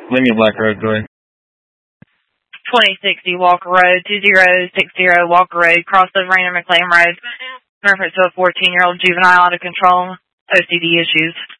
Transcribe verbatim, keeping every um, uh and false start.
Lincoln Black Road, go ahead. twenty sixty Walker Road, two zero six zero Walker Road, crossover Rainer McLean Road. Reference to a fourteen-year-old juvenile out of control, O C D issues.